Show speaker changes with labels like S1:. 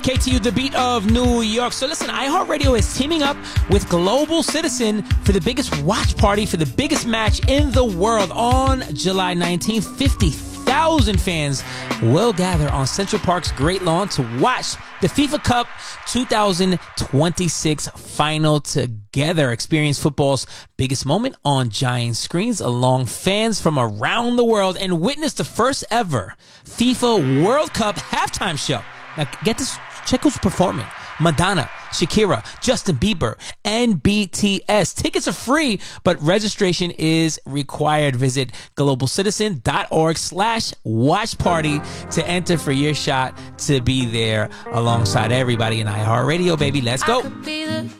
S1: KTU, the beat of New York. So listen, iHeartRadio is teaming up with Global Citizen for the biggest watch party for the biggest match in the world on July 19th. 50,000 fans will gather on Central Park's Great Lawn to watch the FIFA Cup 2026 final together. Experience football's biggest moment on giant screens along fans from around the world and witness the first ever FIFA World Cup halftime show. Now, get this. Check who's performing. Madonna, Shakira, Justin Bieber, and BTS. Tickets are free, but registration is required. Visit globalcitizen.org/watch party to enter for your shot to be there alongside everybody in iHeartRadio, baby. Let's go.